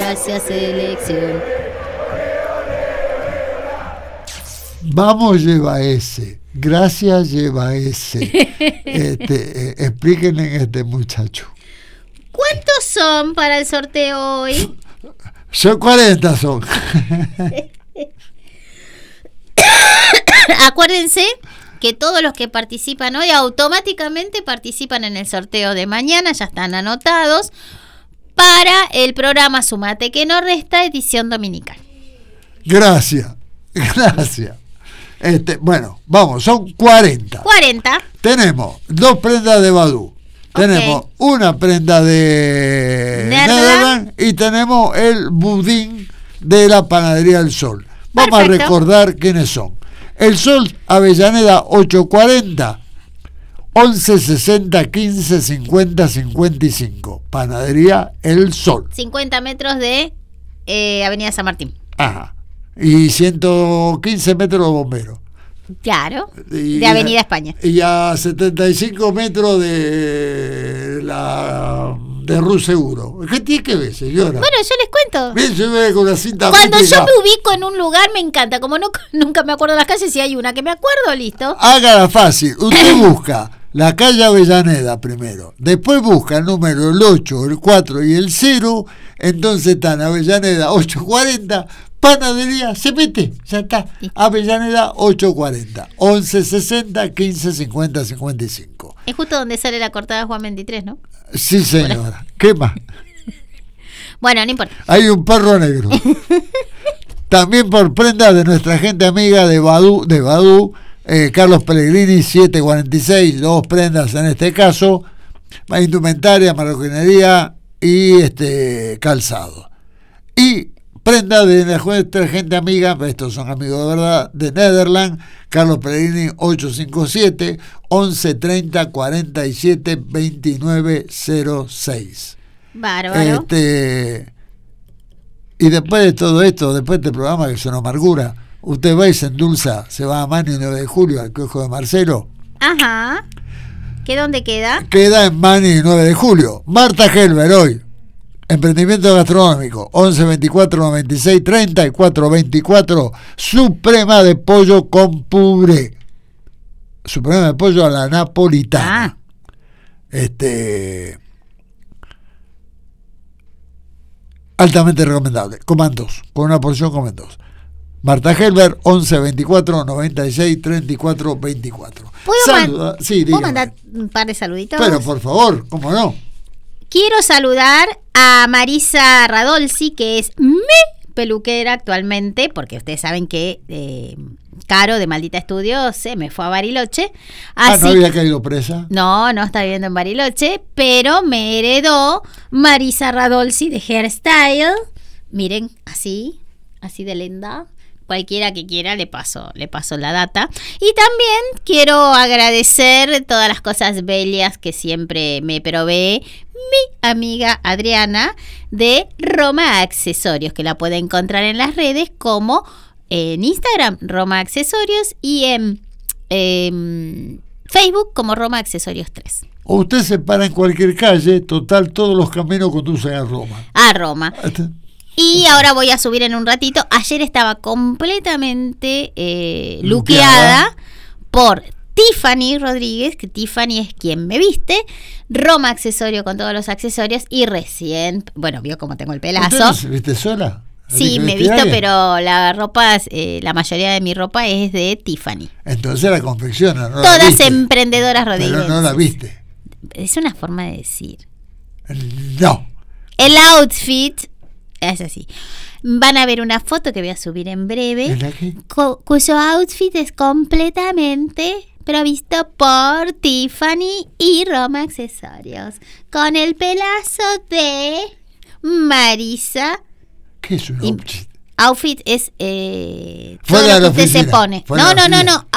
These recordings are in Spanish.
Gracias, selección. Vamos, lleva ese. Gracias, lleva ese. Explíquenle a este muchacho. ¿Cuántos son para el sorteo hoy? Son 40, son. Acuérdense que todos los que participan hoy automáticamente participan en el sorteo de mañana, ya están anotados, para el programa Sumate que no resta, edición dominical. Gracias. Bueno, vamos, son 40. 40. Tenemos 2 prendas de Badoo. Tenemos una prenda de Nederland y tenemos el budín de la Panadería del Sol. Vamos a recordar quiénes son. El Sol, Avellaneda 840, 1160 15 50 55. Panadería El Sol. 50 metros de Avenida San Martín. Ajá. Y 115 metros de Bomberos. Claro, de Avenida España. Y a 75 metros de Rus Seguro. ¿Qué tiene que ver, señora? Bueno, yo les cuento. Bien, yo me con la cinta cuando métrica. yo me ubico en un lugar me encanta. Como nunca me acuerdo las calles, si hay una que me acuerdo, listo. Hágala fácil. Usted busca la calle Avellaneda primero. Después busca el número, el 8, el 4 y el 0. Entonces están Avellaneda 840. Panadería, se mete, ya está. Avellaneda 840, 1160 15 50 55. Es justo donde sale la cortada Juan 23, ¿no? Sí, señora. ¿Qué más? Bueno, no importa. Hay un perro negro. También por prenda de nuestra gente amiga de Badoo, Carlos Pellegrini 746, 2 prendas en este caso, indumentaria, marroquinería y calzado. Y prenda de nuestra gente amiga, estos son amigos de verdad, de Nederland, Carlos Pellegrini 857 1130 47 2906. Bárbaro. Y después de todo esto, después de este programa que es una amargura, usted va y se endulza, se va a Mani 9 de julio al kiosco de Marcelo. Ajá. ¿Qué dónde queda? Queda en Mani 9 de julio. Marta Helber hoy. Emprendimiento gastronómico 11 24 96 34 24. Suprema de pollo con puré. Suprema de pollo a la napolitana. Altamente recomendable. Coman 2, con una porción comen 2. Marta Helber 11 24 96 34 24. ¿Puedo mandar un par de saluditos? Pero por favor, ¿cómo no? Quiero saludar a Marisa Radolsi, que es mi peluquera actualmente, porque ustedes saben que Caro de Maldita Estudio se me fue a Bariloche. Así ¿no había caído presa? No está viviendo en Bariloche, pero me heredó Marisa Radolsi de Hairstyle. Miren, así de linda. Cualquiera que quiera le paso la data. Y también quiero agradecer todas las cosas bellas que siempre me provee mi amiga Adriana de Roma Accesorios, que la puede encontrar en las redes como en Instagram, Roma Accesorios, y en Facebook como Roma Accesorios 3. O usted se para en cualquier calle, total, todos los caminos conducen a Roma. A Roma. Y ahora voy a subir en un ratito. Ayer estaba completamente luqueada por Tiffany Rodríguez, que Tiffany es quien me viste. Roma Accesorio con todos los accesorios. Y recién, bueno, vio cómo tengo el pelazo. ¿Se viste sola? Sí, me he visto, pero la ropa, la mayoría de mi ropa es de Tiffany. Entonces la confecciona, ¿no? Todas emprendedoras Rodríguez. Pero no la viste. Es una forma de decir. No. El outfit es así. Van a ver una foto que voy a subir en breve, cuyo outfit es completamente provisto por Tiffany y Roma Accesorios, con el pelazo de Marisa. ¿Qué es un outfit? Outfit es fuera todo lo que usted se pone. No.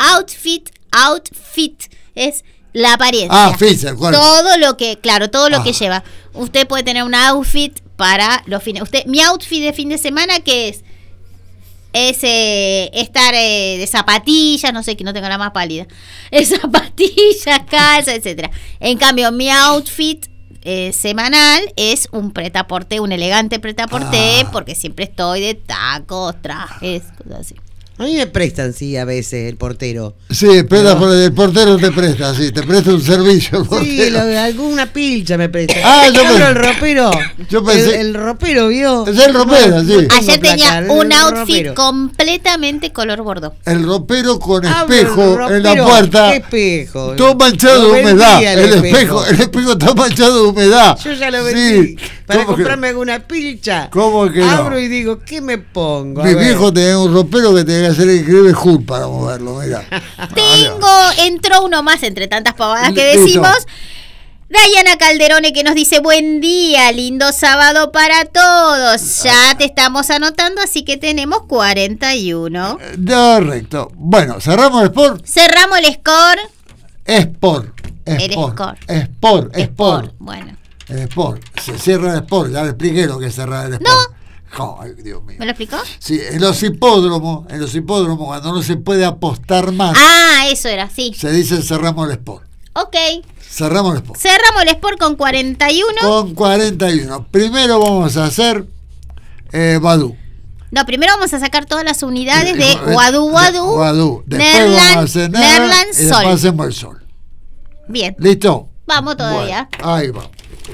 Outfit es la apariencia. Todo lo que, todo lo que lleva. Usted puede tener un outfit para los fines. Mi outfit de fin de semana, ¿qué es? Es estar de zapatillas, no sé, que no tengo la más pálida. Zapatillas, calza, etcétera. En cambio, mi outfit semanal es un pretaporté, un elegante pretaporté, porque siempre estoy de tacos, trajes, cosas así. A mí me prestan, sí, a veces el portero. Sí, presta por el portero te presta, sí, te presta un servicio el portero. Sí, alguna pilcha me presta. Yo Abro el ropero. Yo pensé, el ropero, ¿vio? Es el ropero, sí. Ayer tenía un outfit ropero. completamente color bordeaux. El ropero con Abro espejo el en la ropero. puerta. ¿Qué espejo? Todo manchado Lo de humedad. vendía El espejo está manchado de humedad. Yo ya lo vendí. Sí. Para ¿Cómo que- comprarme alguna pilcha. ¿Cómo que no? Abro y digo, ¿qué me pongo? A Mi ver. viejo tenía un ropero que tenía que hacer el increíble Hulk para moverlo, mira. Entró uno más entre tantas pavadas que Listo. decimos. Dayana Calderone que nos dice buen día, lindo sábado para todos. Ya te estamos anotando, así que tenemos 41. Correcto. Bueno, cerramos el Sport. Cerramos el score. Sport. El score. Sport. Bueno, Sport. Se cierra el Sport. Ya le expliqué lo que es cerrar el Sport. Ay, Dios mío. ¿me lo explicó? Sí, en los hipódromos, cuando no se puede apostar más, Eso era, sí. se dice cerramos el Sport. Ok. Cerramos el Sport. Cerramos el Sport con 41. Con 41. Primero vamos a hacer Badoo. No, primero vamos a sacar todas las unidades de Wadu. Después vamos a hacer Nerland, y después Sol. hacemos el Sol. Bien. ¿Listo? Vamos todavía. Bueno, ahí va.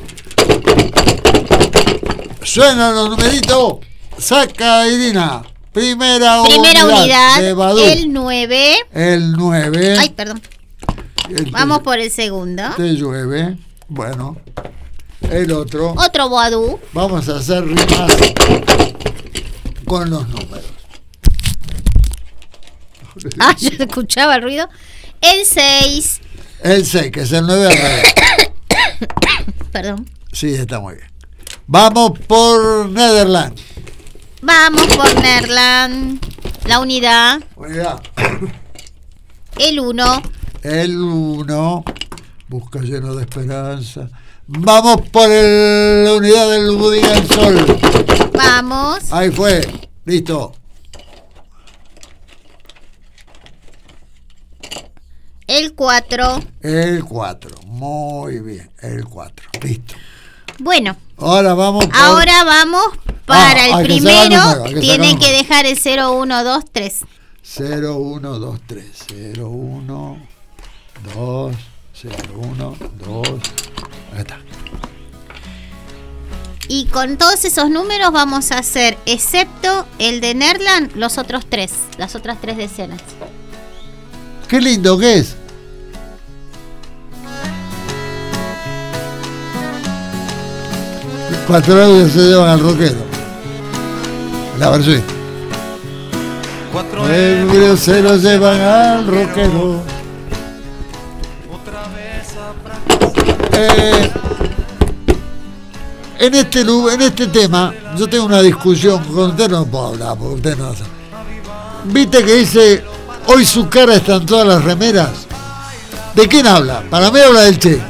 Suenan los numeritos. Saca Irina. Primera unidad de Badoo. El 9. El 9. Ay, perdón. Vamos por el segundo. Te llueve. Bueno. El otro. Otro Wadu. Vamos a hacer rimas con los números. Yo escuchaba el ruido. El 6. El 6, que es el 9 al revés. Perdón. Sí, está muy bien. Vamos por Netherlands. Vamos por Nerland. La unidad. Unidad. El 1. El 1. Busca lleno de esperanza. Vamos por la unidad del Budín al Sol. Vamos. Ahí fue. Listo. El 4. El 4. Muy bien. El 4. Listo. Bueno. Ahora vamos por... Ahora vamos para el hay que primero. sacar número, hay que Tienen sacar que número. dejar el 0, 1, 2, 3. 0, 1, 2, 3. 0, 1, 2, 0, 1, 2. Ahí está. Y con todos esos números vamos a hacer, excepto el de Nerland, los otros 3. Las otras 3 decenas. Qué lindo que es. Cuatro audios se llevan al rockero. La versión. Cuatro Ellos se los llevan al rockero. En este tema, yo tengo una discusión con usted, no puedo hablar, porque usted no sabe. ¿Viste que dice, hoy su cara está en todas las remeras? ¿De quién habla? Para mí habla del Che.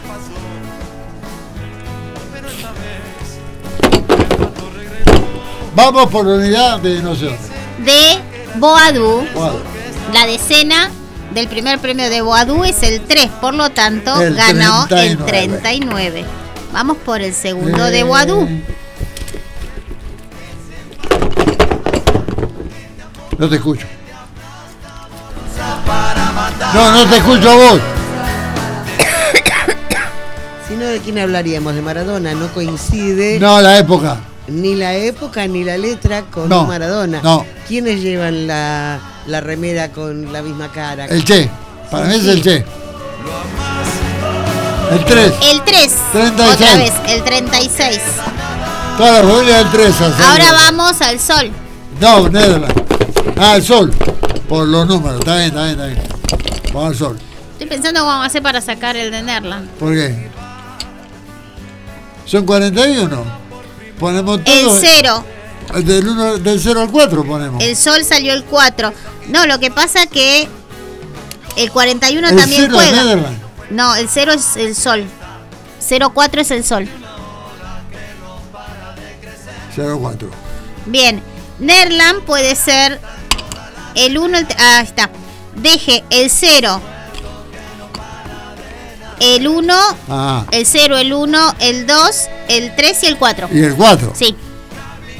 Vamos por la unidad de no sé dónde. De Boadú, Bueno, la decena del primer premio de Boadú es el 3, por lo tanto El ganó 39. el 39. Vamos por el segundo de Boadú. No te escucho. No te escucho a vos. Si no, ¿de quién hablaríamos? De Maradona. No coincide No, la época. ni la época ni la letra con No, Maradona. no. ¿Quiénes llevan la remera con la misma cara? El Che. Para mí es el Sí. Che. El 3. El 3, 36. otra vez, el 36. Toda la familia del 3. Ahora vamos al sol. No, Netherlands. El Sol. Por los números. Está bien. Vamos al Sol. Estoy pensando cómo vamos a hacer para sacar el de Nerland. ¿Por qué? Son 41. Ponemos El todo. 0. Del 0 al 4 ponemos. El sol salió el 4. No, lo que pasa que el 41 El también 0 es juega. Netherlands. No, el 0 es el sol. 0-4 es el sol. 0-4. Bien. Nerland puede ser el 1. Ahí está. Deje el 0 el 1, Ah, el 0, el 1, el 2, el 3 y el 4. y el 4. Sí.